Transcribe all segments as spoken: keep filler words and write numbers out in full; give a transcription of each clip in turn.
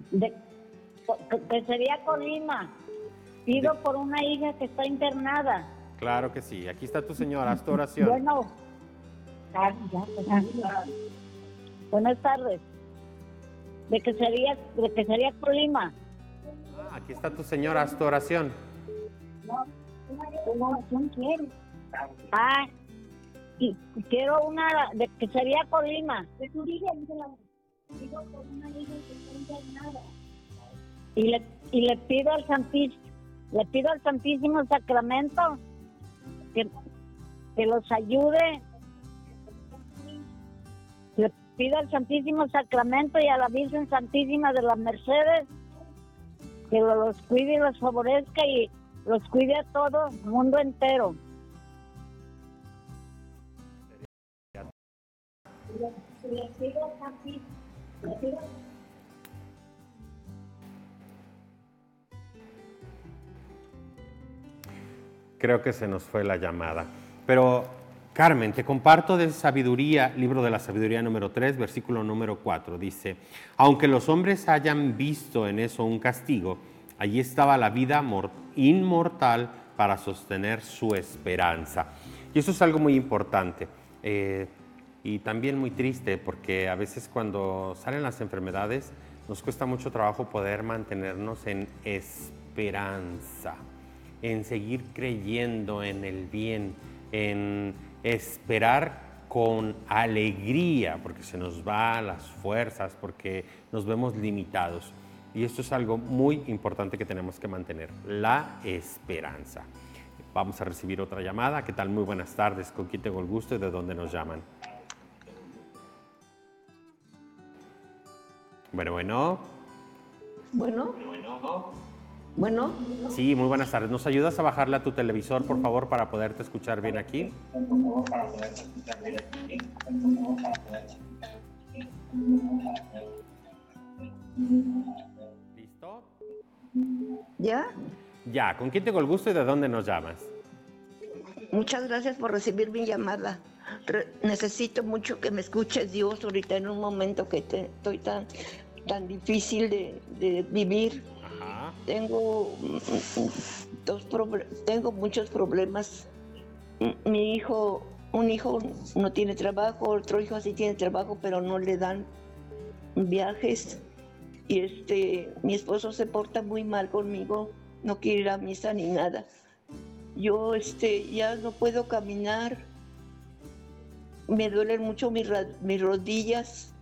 De, que, que sería Colima. Pido por una hija que está internada. Claro que sí. Aquí está tu señora, haz tu oración. Bueno, ah, ya, pues, ah, buenas tardes. De que sería, de que sería Colima. Ah, aquí está tu señora, haz tu oración. ¿Una oración quieres? Ah, y quiero una de que sería Colima. De tu hija, dice la pido por una hija que está internada. Y le, y le pido al Santísimo, le pido al Santísimo Sacramento que, que los ayude. Le pido al Santísimo Sacramento y a la Virgen Santísima de las Mercedes que los cuide y los favorezca y los cuide a todo el mundo entero. Le pido al Santísimo, le pido... Creo que se nos fue la llamada. Pero, Carmen, te comparto de Sabiduría, libro de la Sabiduría número tres, versículo número cuatro. Dice, aunque los hombres hayan visto en eso un castigo, allí estaba la vida inmortal para sostener su esperanza. Y eso es algo muy importante eh, y también muy triste, porque a veces cuando salen las enfermedades nos cuesta mucho trabajo poder mantenernos en esperanza, en seguir creyendo en el bien, en esperar con alegría, porque se nos van las fuerzas, porque nos vemos limitados. Y esto es algo muy importante que tenemos que mantener, la esperanza. Vamos a recibir otra llamada. ¿Qué tal? Muy buenas tardes. ¿Con quién tengo el gusto y de dónde nos llaman? Bueno, bueno. Bueno. Bueno. Sí, muy buenas tardes. ¿Nos ayudas a bajarle a tu televisor, por favor, para poderte escuchar bien aquí? ¿Listo? ¿Ya? Ya. ¿Con quién tengo el gusto y de dónde nos llamas? Muchas gracias por recibir mi llamada. Re- necesito mucho que me escuches, Dios, ahorita en un momento que te, estoy tan, tan difícil de, de vivir. Ajá. Tengo, mm, dos proble- tengo muchos problemas. M- Mi hijo, un hijo no tiene trabajo, otro hijo sí tiene trabajo, pero no le dan viajes. Y este, mi esposo se porta muy mal conmigo, no quiere ir a misa ni nada. Yo este, ya no puedo caminar, me duelen mucho mis, ra- mis rodillas.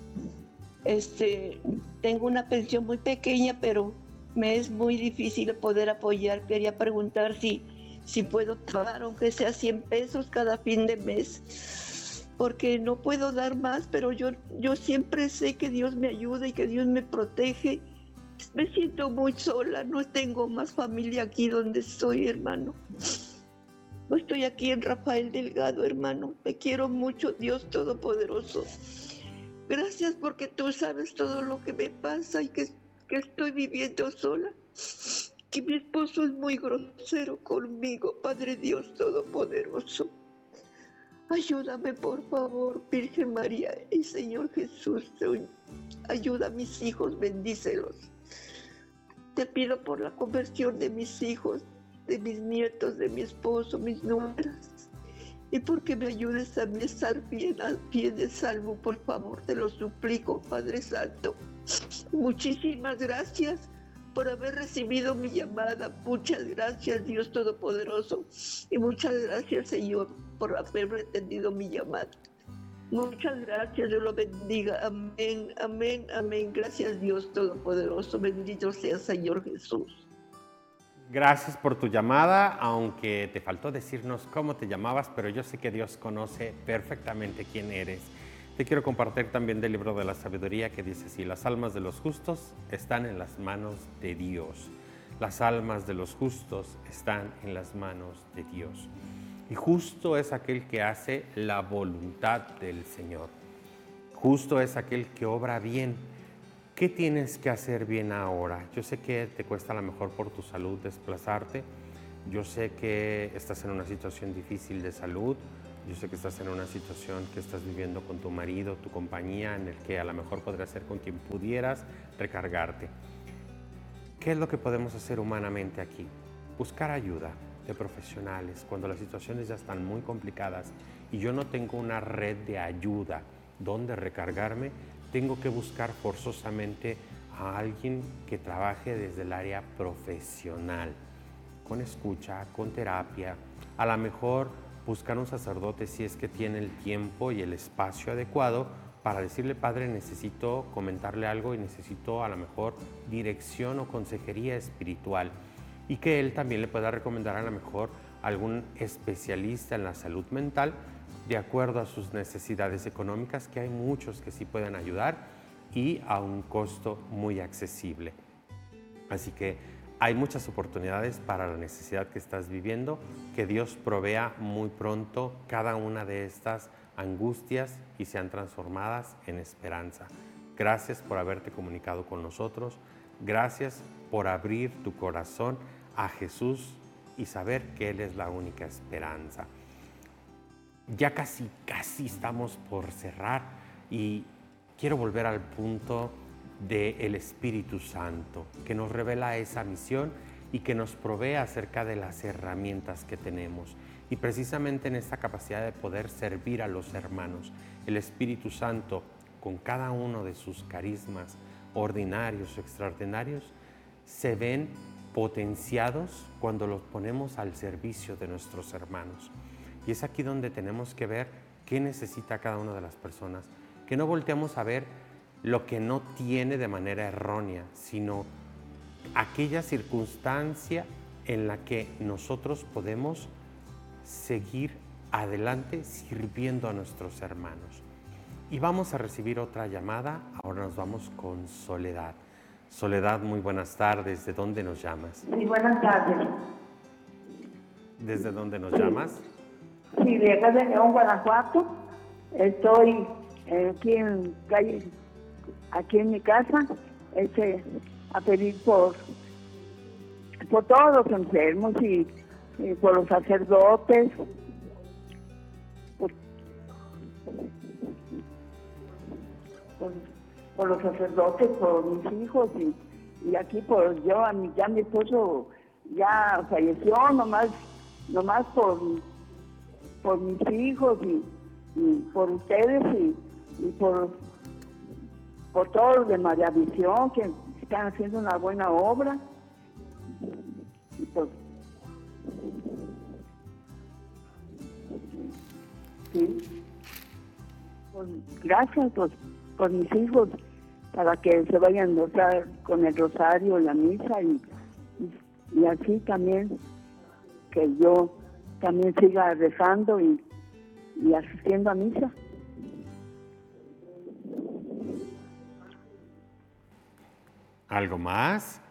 Este, tengo una pensión muy pequeña, pero me es muy difícil poder apoyar. Quería preguntar si, si puedo pagar, aunque sea cien pesos cada fin de mes, porque no puedo dar más, pero yo, yo siempre sé que Dios me ayuda y que Dios me protege. Me siento muy sola, no tengo más familia aquí donde estoy, hermano. No estoy aquí en Rafael Delgado, hermano. Me quiero mucho, Dios Todopoderoso. Gracias porque tú sabes todo lo que me pasa y que, que estoy viviendo sola. Que mi esposo es muy grosero conmigo, Padre Dios Todopoderoso. Ayúdame, por favor, Virgen María y Señor Jesús. Ayuda a mis hijos, bendícelos. Te pido por la conversión de mis hijos, de mis nietos, de mi esposo, mis nueras. Y porque me ayudes a mí a estar bien, bien de salvo, por favor, te lo suplico, Padre Santo. Muchísimas gracias por haber recibido mi llamada. Muchas gracias, Dios Todopoderoso. Y muchas gracias, Señor, por haberme atendido mi llamada. Muchas gracias, Dios lo bendiga. Amén, amén, amén. Gracias, Dios Todopoderoso. Bendito sea, Señor Jesús. Gracias por tu llamada, aunque te faltó decirnos cómo te llamabas, pero yo sé que Dios conoce perfectamente quién eres. Te quiero compartir también del libro de la sabiduría que dice así: las almas de los justos están en las manos de Dios. Las almas de los justos están en las manos de Dios. Y justo es aquel que hace la voluntad del Señor. Justo es aquel que obra bien. ¿Qué tienes que hacer bien ahora? Yo sé que te cuesta a lo mejor por tu salud desplazarte. Yo sé que estás en una situación difícil de salud. Yo sé que estás en una situación que estás viviendo con tu marido, tu compañía, en el que a lo mejor podría ser con quien pudieras recargarte. ¿Qué es lo que podemos hacer humanamente aquí? Buscar ayuda de profesionales cuando las situaciones ya están muy complicadas y yo no tengo una red de ayuda donde recargarme, tengo que buscar forzosamente a alguien que trabaje desde el área profesional, con escucha, con terapia, a lo mejor buscar un sacerdote si es que tiene el tiempo y el espacio adecuado para decirle, padre, necesito comentarle algo y necesito a lo mejor dirección o consejería espiritual, y que él también le pueda recomendar a lo mejor algún especialista en la salud mental de acuerdo a sus necesidades económicas, que hay muchos que sí pueden ayudar y a un costo muy accesible. Así que hay muchas oportunidades para la necesidad que estás viviendo, que Dios provea muy pronto cada una de estas angustias y sean transformadas en esperanza. Gracias por haberte comunicado con nosotros, gracias por abrir tu corazón a Jesús y saber que Él es la única esperanza. Ya casi, casi estamos por cerrar y quiero volver al punto del Espíritu Santo, que nos revela esa misión y que nos provee acerca de las herramientas que tenemos. Y precisamente en esta capacidad de poder servir a los hermanos, el Espíritu Santo, con cada uno de sus carismas ordinarios o extraordinarios, se ven potenciados cuando los ponemos al servicio de nuestros hermanos. Y es aquí donde tenemos que ver qué necesita cada una de las personas, que no volteamos a ver lo que no tiene de manera errónea, sino aquella circunstancia en la que nosotros podemos seguir adelante sirviendo a nuestros hermanos. Y vamos a recibir otra llamada. Ahora nos vamos con Soledad. Soledad, muy buenas tardes. ¿De dónde nos llamas? Sí, buenas tardes. ¿Desde dónde nos sí. llamas? Sí, de acá de León, Guanajuato. Estoy eh, aquí en calle, aquí en mi casa, este, a pedir por, por todos los enfermos y, y por los sacerdotes, por, por, por los sacerdotes, por mis hijos y, y aquí por yo, a mi, ya mi esposo ya falleció, nomás, nomás por, por mis hijos y, y por ustedes y, y por, por todos los de María Visión que están haciendo una buena obra. Y por, sí, por, gracias por, por mis hijos, para que se vayan a gozar con el rosario, la misa y, y, y así también que yo también siga rezando y, y asistiendo a misa. ¿Algo más?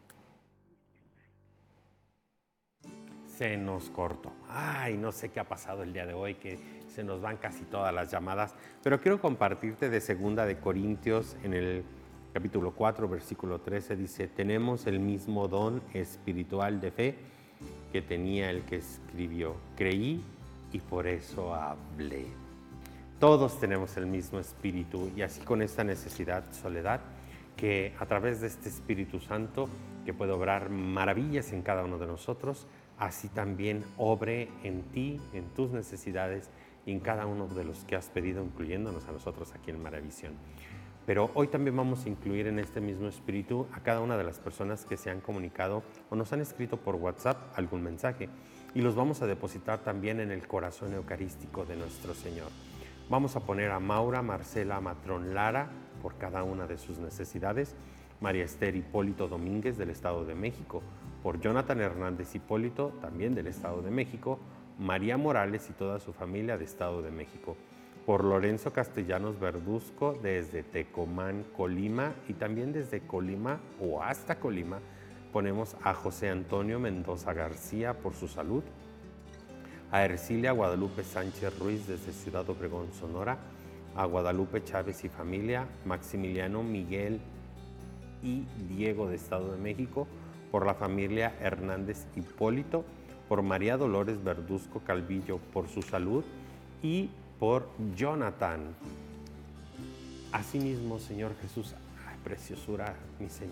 Se nos cortó. Ay, no sé qué ha pasado el día de hoy, que se nos van casi todas las llamadas, pero quiero compartirte de Segunda de Corintios en el capítulo cuatro, versículo trece, dice, tenemos el mismo don espiritual de fe que tenía el que escribió. Creí y por eso hablé. Todos tenemos el mismo espíritu y así con esta necesidad, Soledad, que a través de este Espíritu Santo que puede obrar maravillas en cada uno de nosotros, así también obre en ti, en tus necesidades y en cada uno de los que has pedido, incluyéndonos a nosotros aquí en Maravisión. Pero hoy también vamos a incluir en este mismo espíritu a cada una de las personas que se han comunicado o nos han escrito por WhatsApp algún mensaje y los vamos a depositar también en el corazón eucarístico de nuestro Señor. Vamos a poner a Maura, Marcela, Matrón Lara por cada una de sus necesidades, María Esther Hipólito Domínguez del Estado de México, por Jonathan Hernández Hipólito también del Estado de México, María Morales y toda su familia de Estado de México, por Lorenzo Castellanos Verduzco desde Tecomán, Colima, y también desde Colima o hasta Colima ponemos a José Antonio Mendoza García por su salud, a Ercilia Guadalupe Sánchez Ruiz desde Ciudad Obregón, Sonora, a Guadalupe Chávez y familia, Maximiliano Miguel y Diego de Estado de México, por la familia Hernández Hipólito, por María Dolores Verduzco Calvillo por su salud, y por Jonathan. Asimismo, Señor Jesús, ay, preciosura, mi Señor.